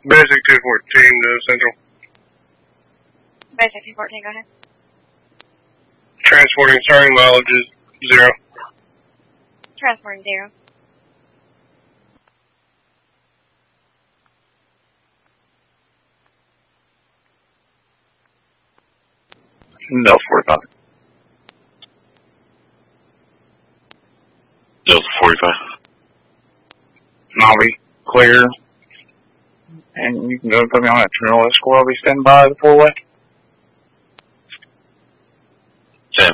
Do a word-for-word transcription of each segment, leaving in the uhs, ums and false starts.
Basic two fourteen to Central. Basic two fourteen, go ahead. Transporting, starting mileage is zero. Transporting zero. Delta forty-five. Delta forty-five. Nolly, clear. And you can go put me on that terminal escort. I'll be standing by the four-way. Ten.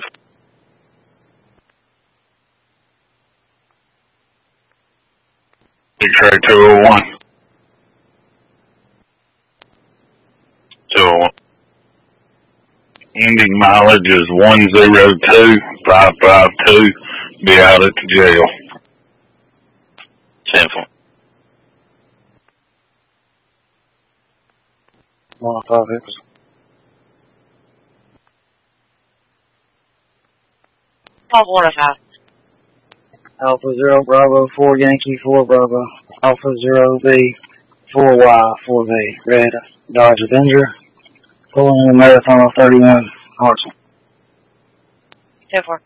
Detroit two oh one. two oh one. Ending mileage is one zero two five five two. Be out at the jail. ten four. one five X. Alpha one oh five. Alpha zero Bravo four Yankee four Bravo. Alpha zero B four Y four V. Red Dodge Avenger. Pulling in the Marathon of thirty-one Hartsel. ten four.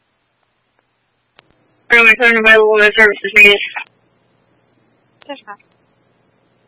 Room is available, no services needed. ten five.